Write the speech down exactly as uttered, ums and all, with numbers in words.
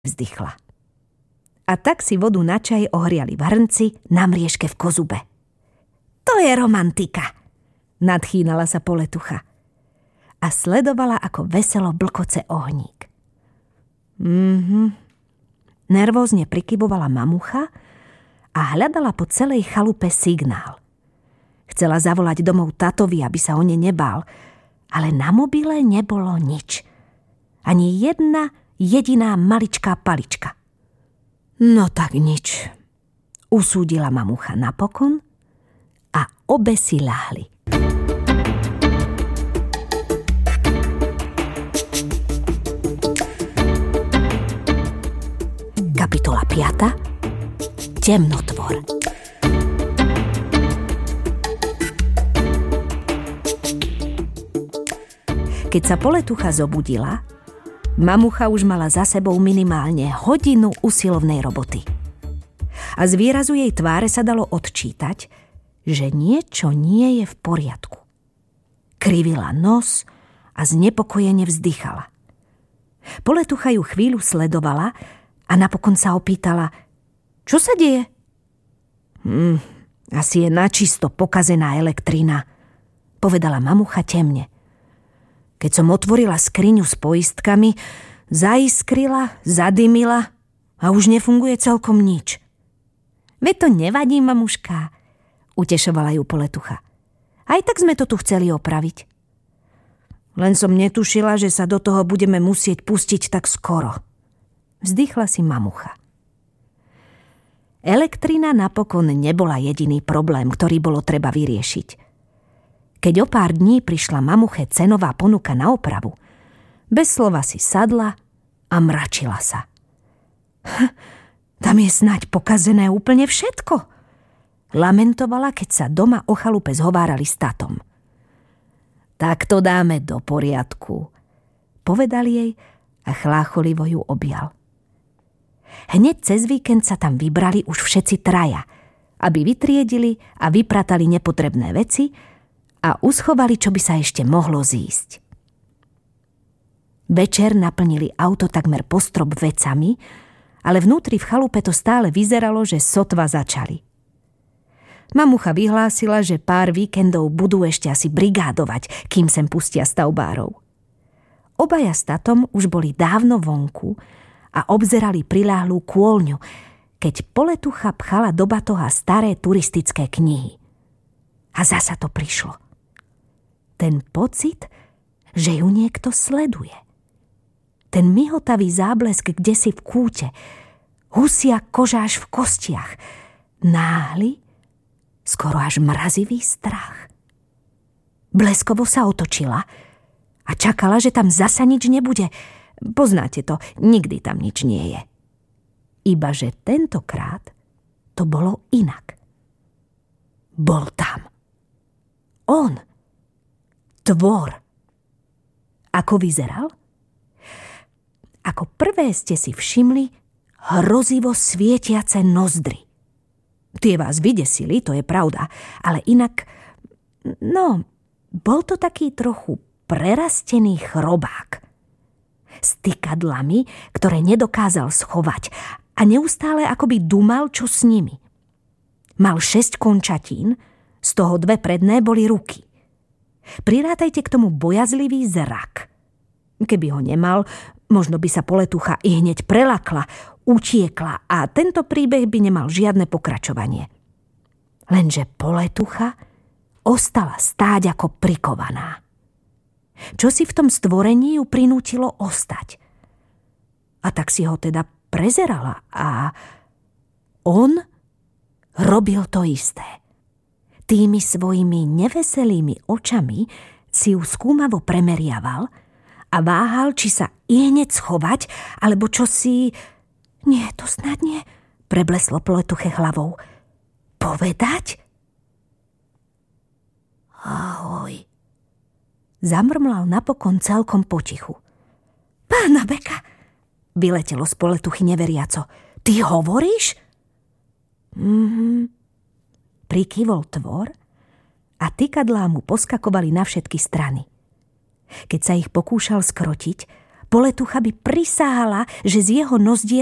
vzdychla. A tak si vodu na čaj ohriali v hrnci na mriežke v kozube. To je romantika, nadchýnala sa Poletucha a sledovala, ako veselo blkoce ohník. Mhm. Nervózne prikyvovala mamucha a hľadala po celej chalupe signál. Chcela zavolať domov tatovi, aby sa o ne nebál, ale na mobile nebolo nič. Ani jedna jediná maličká palička. No tak nič, usúdila mamucha napokon a obe si ľahli. Kapitola piata. Temnotvor. Keď sa Poletucha zobudila, mamucha už mala za sebou minimálne hodinu usilovnej roboty. A z výrazu jej tváre sa dalo odčítať, že niečo nie je v poriadku. Krivila nos a znepokojene vzdychala. Poletucha ju chvíľu sledovala a napokon sa opýtala, čo sa deje? Hm, asi je načisto pokazená elektrina, povedala mamucha temne. Keď som otvorila skriňu s poistkami, zaiskrila, zadymila a už nefunguje celkom nič. Veď to nevadí, mamuška, utešovala ju Poletucha. Aj tak sme to tu chceli opraviť. Len som netušila, že sa do toho budeme musieť pustiť tak skoro. Vzdychla si mamucha. Elektrina napokon nebola jediný problém, ktorý bolo treba vyriešiť. Keď o pár dní prišla mamuche cenová ponuka na opravu, bez slova si sadla a mračila sa. Hm, tam je snáď pokazené úplne všetko. Lamentovala, keď sa doma o chalupe zhovárali s tatom. Tak to dáme do poriadku, povedal jej a chlácholivo ju objal. Hneď cez víkend sa tam vybrali už všetci traja, aby vytriedili a vypratali nepotrebné veci a uschovali, čo by sa ešte mohlo zísť. Večer naplnili auto takmer po strop vecami, ale vnútri v chalupe to stále vyzeralo, že sotva začali. Mamucha vyhlásila, že pár víkendov budú ešte asi brigádovať, kým sem pustia stavbárov. Obaja s tatom už boli dávno vonku a obzerali priľahlú kôľňu, keď Poletucha pchala do batoha staré turistické knihy. A zasa to prišlo. Ten pocit, že ju niekto sleduje. Ten mihotavý záblesk kdesi v kúte, husia koža až v kostiach, náhly, skoro až mrazivý strach. Bleskovo sa otočila a čakala, že tam zasa nič nebude. Poznáte to, nikdy tam nič nie je. Ibaže tentokrát to bolo inak. Bol tam. On. Tvor. Ako vyzeral? Ako prvé ste si všimli hrozivo svietiace nozdry. Tie vás vydesili, to je pravda, ale inak, no, bol to taký trochu prerastený chrobák. S tykadlami, ktoré nedokázal schovať a neustále akoby dumal, čo s nimi. Mal šesť končatín, z toho dve predné boli ruky. Prirátajte k tomu bojazlivý zrak. Keby ho nemal, možno by sa Poletucha i hneď prelakla, utiekla a tento príbeh by nemal žiadne pokračovanie. Lenže Poletucha ostala stáť ako prikovaná. Čo si v tom stvorení ju prinútilo ostať? A tak si ho teda prezerala a on robil to isté. Tými svojimi neveselými očami si ju skúmavo premeriaval a váhal, či sa i hneď schovať, alebo čo si... Nie, to snad nie, prebleslo Poletuche hlavou. Povedať? Ahoj. Zamrmlal napokon celkom potichu. Pána Beka, vyletelo z Poletuchy neveriaco. Ty hovoríš? Mhm. Prikývol tvor a tykadlá mu poskakovali na všetky strany. Keď sa ich pokúšal skrotiť, Poletucha by prisáhala, že z jeho nozdier